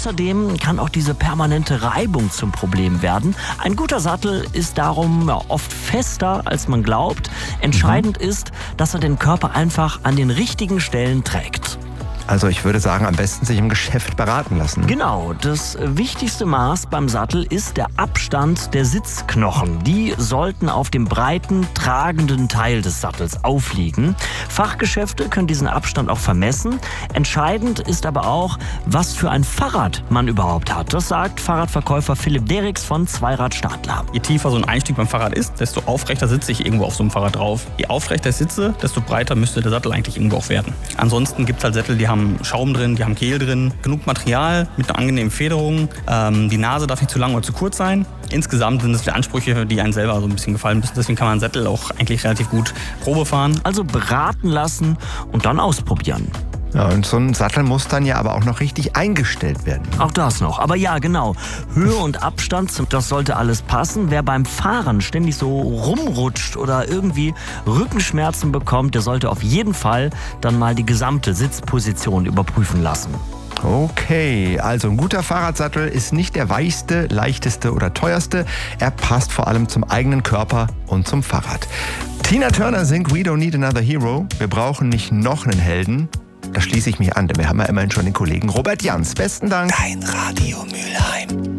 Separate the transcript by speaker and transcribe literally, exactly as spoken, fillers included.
Speaker 1: Außerdem kann auch diese permanente Reibung zum Problem werden. Ein guter Sattel ist darum ja, oft fester, als man glaubt. Entscheidend mhm. ist, dass er den Körper einfach an den richtigen Stellen trägt.
Speaker 2: Also ich würde sagen, am besten sich im Geschäft beraten lassen.
Speaker 1: Genau, das wichtigste Maß beim Sattel ist der Abstand der Sitzknochen. Die sollten auf dem breiten, tragenden Teil des Sattels aufliegen. Fachgeschäfte können diesen Abstand auch vermessen. Entscheidend ist aber auch, was für ein Fahrrad man überhaupt hat. Das sagt Fahrradverkäufer Philipp Derix von Zweirad Stadler.
Speaker 3: Je tiefer so ein Einstieg beim Fahrrad ist, desto aufrechter sitze ich irgendwo auf so einem Fahrrad drauf. Je aufrechter ich sitze, desto breiter müsste der Sattel eigentlich irgendwo auch werden. Ansonsten gibt es halt Sättel, die haben Schaum drin, die haben Gel drin, genug Material mit einer angenehmen Federung. Ähm, die Nase darf nicht zu lang oder zu kurz sein. Insgesamt sind es die Ansprüche, die einem selber so ein bisschen gefallen müssen. Deswegen kann man einen Sattel auch eigentlich relativ gut Probe fahren.
Speaker 1: Also beraten lassen und dann ausprobieren.
Speaker 2: Ja, und so ein Sattel muss dann ja aber auch noch richtig eingestellt werden.
Speaker 1: Auch das noch. Aber ja, genau. Höhe und Abstand, das sollte alles passen. Wer beim Fahren ständig so rumrutscht oder irgendwie Rückenschmerzen bekommt, der sollte auf jeden Fall dann mal die gesamte Sitzposition überprüfen lassen.
Speaker 2: Okay, also ein guter Fahrradsattel ist nicht der weichste, leichteste oder teuerste. Er passt vor allem zum eigenen Körper und zum Fahrrad. Tina Turner singt We Don't Need Another Hero. Wir brauchen nicht noch einen Helden. Da schließe ich mich an, denn wir haben ja immerhin schon den Kollegen Robert Jans. Besten Dank.
Speaker 4: Dein Radio Mülheim.